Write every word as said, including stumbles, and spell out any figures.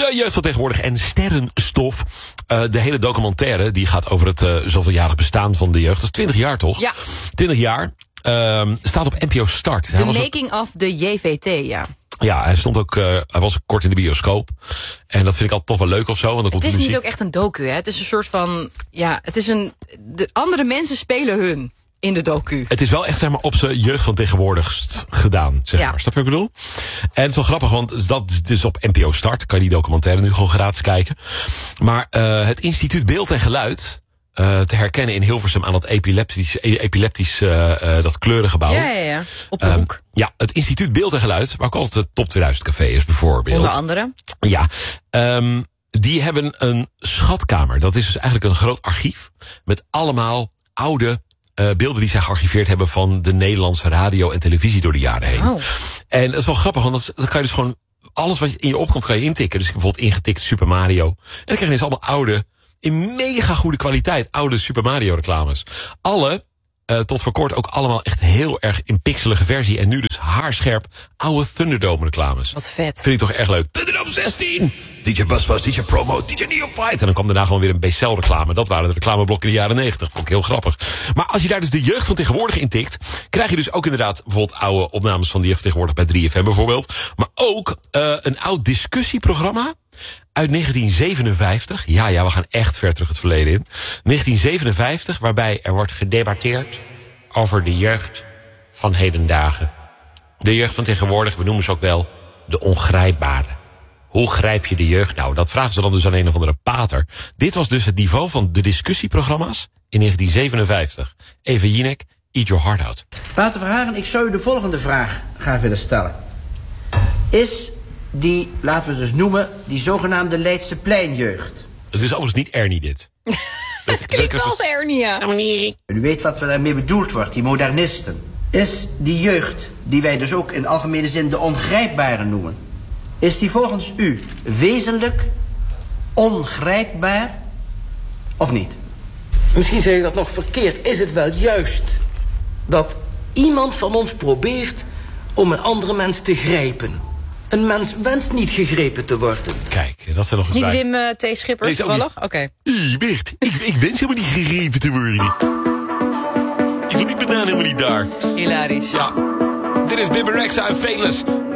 De jeugd van tegenwoordig en sterrenstof. Uh, de hele documentaire die gaat over het uh, zoveeljarig bestaan van de jeugd. Dat is twintig jaar toch? Ja. twintig jaar. Uh, staat op N P O Start. The making of the J V T, ja. Ja, hij stond ook, uh, hij was kort in de bioscoop. En dat vind ik altijd toch wel leuk of zo. Want dan komt het is muziek. niet ook echt een docu, hè? Het is een soort van, ja, het is een, de andere mensen spelen hun in de docu. Het is wel echt, zeg maar, op zijn jeugd van tegenwoordigst gedaan, zeg ja. maar. Snap je wat ik bedoel? En het is wel grappig, want dat is dus op N P O Start. Kan je die documentaire nu gewoon gratis kijken. Maar uh, het Instituut Beeld en Geluid, Uh, te herkennen in Hilversum aan dat epileptisch, epileptisch uh, uh, dat kleurengebouw. Ja, ja, ja. Op de um, hoek. Ja, het Instituut Beeld en Geluid, waar ook altijd het Top tweeduizend Café is bijvoorbeeld. Onder andere. Ja, um, die hebben een schatkamer. Dat is dus eigenlijk een groot archief met allemaal oude uh, beelden die zij gearchiveerd hebben van de Nederlandse radio en televisie door de jaren heen. Oh. En dat is wel grappig, want dat, dat kan je dus gewoon, alles wat in je opkomt kan je intikken. Dus ik heb bijvoorbeeld ingetikt Super Mario. En dan krijg je dus allemaal oude, in mega goede kwaliteit, oude Super Mario reclames. Alle, uh, tot voor kort ook allemaal echt heel erg in pixelige versie. En nu dus haarscherp oude Thunderdome reclames. Wat vet. Vind ik toch erg leuk. Thunderdome zestien! D J Busfast, D J Promo, D J Neophyte. En dan kwam daarna gewoon weer een B C L reclame. Dat waren de reclameblokken in de jaren negentig. Vond ik heel grappig. Maar als je daar dus de jeugd van tegenwoordig in tikt, krijg je dus ook inderdaad bijvoorbeeld oude opnames van de jeugd van tegenwoordig bij drie F M bijvoorbeeld. Maar ook uh, een oud discussieprogramma uit negentien zevenenvijftig. Ja, ja, we gaan echt ver terug het verleden in. negentien zevenenvijftig, waarbij er wordt gedebatteerd over de jeugd van hedendagen. De jeugd van tegenwoordig, we noemen ze ook wel de ongrijpbare. Hoe grijp je de jeugd nou? Dat vragen ze dan dus aan een of andere pater. Dit was dus het niveau van de discussieprogramma's in negentien zevenenvijftig. Eva Jinek, Eat Your Heart Out. Pater Verhagen, ik zou u de volgende vraag graag willen stellen. Is die, laten we het dus noemen, die zogenaamde Leidse pleinjeugd. Het is overigens niet Ernie dit. Het klinkt wel als Ernie, ja. U weet wat er daarmee bedoeld wordt, die modernisten. Is die jeugd, die wij dus ook in algemene zin de ongrijpbare noemen, is die volgens u wezenlijk ongrijpbaar of niet? Misschien zeg ik dat nog verkeerd. Is het wel juist dat iemand van ons probeert om een andere mens te grijpen? Een mens wenst niet gegrepen te worden. Kijk, dat zijn nog Is niet Wim uh, T. Schipper toevallig? Oké. Okay. Bert, ik, ik wens helemaal niet gegrepen te worden. Ik wil niet bedaan helemaal niet daar. Hilarisch. Ja. Dit is Bibber Rexha en Velus.